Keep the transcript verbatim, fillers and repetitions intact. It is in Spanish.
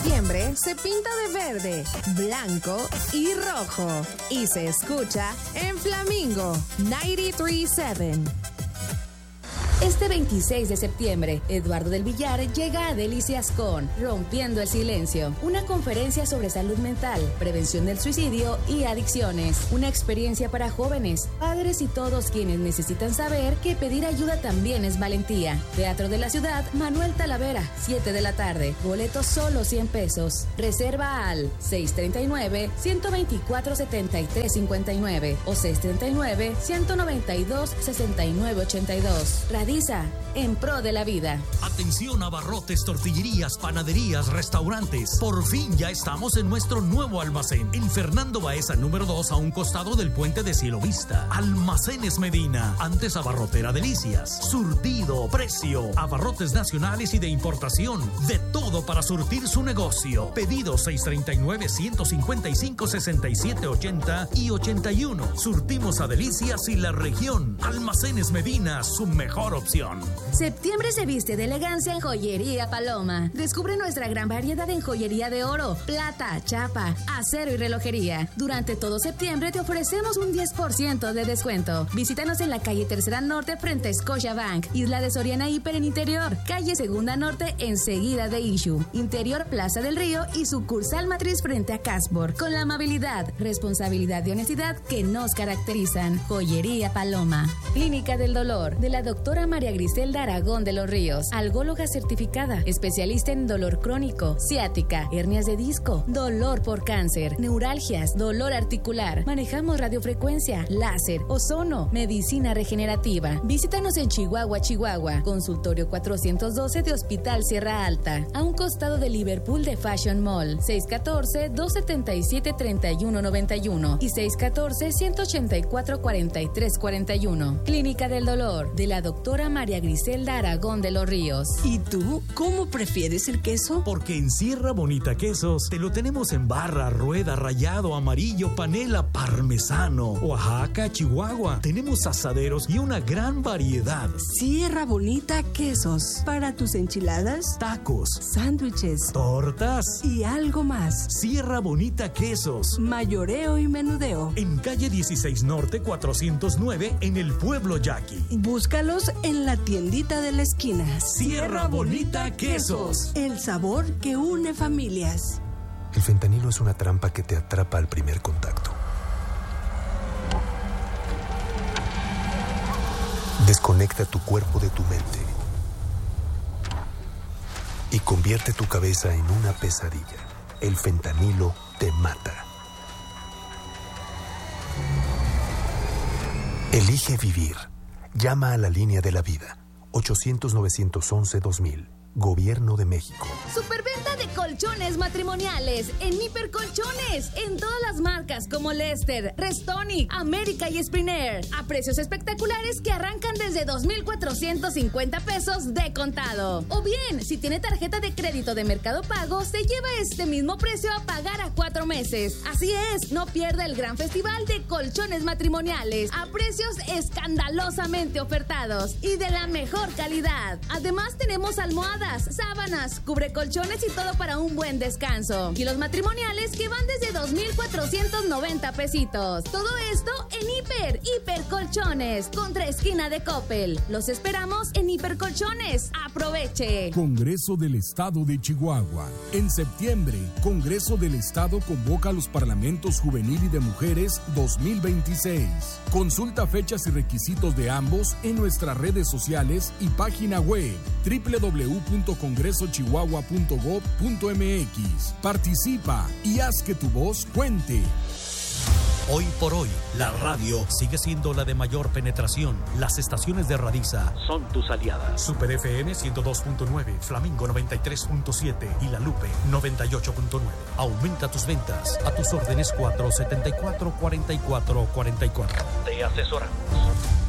septiembre se pinta de verde, blanco y rojo y se escucha en Flamingo noventa y tres siete. Este veintiséis de septiembre, Eduardo del Villar llega a Delicias con Rompiendo el Silencio, una conferencia sobre salud mental, prevención del suicidio y adicciones, una experiencia para jóvenes, padres y todos quienes necesitan saber que pedir ayuda también es valentía. Teatro de la Ciudad, Manuel Talavera, siete de la tarde, boletos solo cien pesos. Reserva al seis treinta y nueve, ciento veinticuatro, setenta y tres cincuenta y nueve o seis treinta y nueve, ciento noventa y dos, sesenta y nueve ochenta y dos. Radisa, en pro de la vida. Atención, abarrotes, tortillerías, panaderías, restaurantes. Por fin ya estamos en nuestro nuevo almacén. En Fernando Baeza número dos, a un costado del puente de Cielo Vista. Almacenes Medina, antes Abarrotera Delicias. Surtido, precio, abarrotes nacionales y de importación. De todo para surtir su negocio. Pedido seis treinta y nueve, ciento cincuenta y cinco, sesenta y siete ochenta y ochenta y uno. Surtimos a Delicias y la región. Almacenes Medina, su mejor opción. Septiembre se viste de elegancia en Joyería Paloma. Descubre nuestra gran variedad en joyería de oro, plata, chapa, acero y relojería. Durante todo septiembre te ofrecemos un diez por ciento de descuento. Visítanos en la calle Tercera Norte frente a Scotiabank, Isla de Soriana Hiper en Interior, calle Segunda Norte enseguida de Issue, Interior Plaza del Río y sucursal matriz frente a Casbor. Con la amabilidad, responsabilidad y honestidad que nos caracterizan. Joyería Paloma. Clínica del Dolor, de la doctora María Griselda Aragón de los Ríos, algóloga certificada, especialista en dolor crónico, ciática, hernias de disco, dolor por cáncer, neuralgias, dolor articular. Manejamos radiofrecuencia, láser, ozono, medicina regenerativa. Visítanos en Chihuahua, Chihuahua, consultorio cuatrocientos doce de Hospital Sierra Alta, a un costado de Liverpool de Fashion Mall, seis uno cuatro, dos siete siete, tres uno nueve uno y seis uno cuatro, uno ocho cuatro, cuatro tres cuatro uno. Clínica del Dolor, de la doctora María Griselda Aragón de los Ríos. ¿Y tú cómo prefieres el queso? Porque en Sierra Bonita Quesos te lo tenemos en barra, rueda, rallado, amarillo, panela, parmesano. Oaxaca, Chihuahua, tenemos asaderos y una gran variedad. Sierra Bonita Quesos, para tus enchiladas, tacos, sándwiches, tortas y algo más. Sierra Bonita Quesos, mayoreo y menudeo. En calle dieciséis Norte cuatrocientos nueve, en el pueblo Yaqui. Búscalos en la tiendita de la esquina. Sierra Bonita Quesos, el sabor que une familias. El fentanilo es una trampa que te atrapa al primer contacto. Desconecta tu cuerpo de tu mente y convierte tu cabeza en una pesadilla. El fentanilo te mata. Elige vivir. Llama a la línea de la vida. ochocientos, novecientos once, dos mil. Gobierno de México. Superventa de colchones matrimoniales en Hipercolchones, en todas las marcas como Lester, Restonic, América y Spriner, a precios espectaculares que arrancan desde dos mil cuatrocientos cincuenta pesos de contado. O bien, si tiene tarjeta de crédito de Mercado Pago, se lleva este mismo precio a pagar a cuatro meses. Así es, no pierda el gran festival de colchones matrimoniales a precios escandalosamente ofertados y de la mejor calidad. Además, tenemos almohadas, sábanas, cubrecolchones y todo para un buen descanso. Y los matrimoniales que van desde dos mil cuatrocientos noventa pesitos. Todo esto en Hiper, Hipercolchones, contra esquina de Coppel. Los esperamos en Hipercolchones. ¡Aproveche! Congreso del Estado de Chihuahua. En septiembre, Congreso del Estado convoca a los Parlamentos Juvenil y de Mujeres dos mil veintiséis. Consulta fechas y requisitos de ambos en nuestras redes sociales y página web doble u doble u doble u punto congreso chihuahua punto gob punto m x. Participa y haz que tu voz cuente. Hoy por hoy, la radio sigue siendo la de mayor penetración. Las estaciones de Radisa son tus aliadas. Super F M ciento dos punto nueve, Flamingo noventa y tres punto siete y La Lupe noventa y ocho punto nueve. Aumenta tus ventas. A tus órdenes cuatro setenta y cuatro, cuarenta y cuatro cuarenta y cuatro. Te asesoramos.